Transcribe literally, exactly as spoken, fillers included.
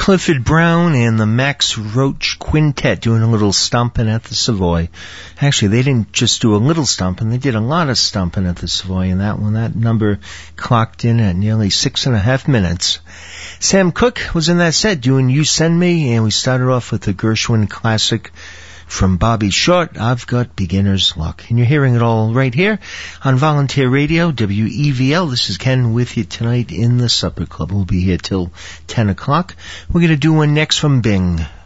Clifford Brown and the Max Roach Quintet doing a little stomping at the Savoy. Actually, they didn't just do a little stomping, they did a lot of stomping at the Savoy in that one. That number clocked in at nearly six and a half minutes. Sam Cooke was in that set doing You Send Me, and we started off with the Gershwin classic from Bobby Short, I've Got Beginner's Luck. And you're hearing it all right here on Volunteer Radio, W E V L. This is Ken with you tonight in the Supper Club. We'll be here till ten o'clock. We're going to do one next from Bing.